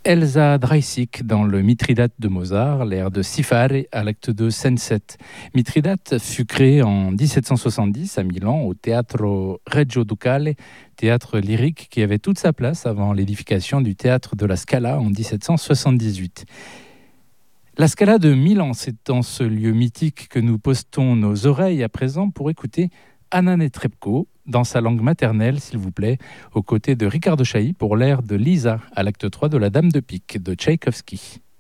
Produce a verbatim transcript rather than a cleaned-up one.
Elsa Dreisig dans le Mithridate de Mozart, l'air de Si fare à l'acte deux, scène sept. Mithridate fut créé en dix-sept cent soixante-dix à Milan au Teatro Regio Ducale, théâtre lyrique qui avait toute sa place avant l'édification du théâtre de la Scala en dix-sept cent soixante-dix-huit. La Scala de Milan, c'est dans ce lieu mythique que nous postons nos oreilles à présent pour écouter Anna Netrebko, dans sa langue maternelle, s'il vous plaît, aux côtés de Riccardo Chailly pour l'air de Lisa, à l'acte trois de La Dame de Pique de Tchaïkovski.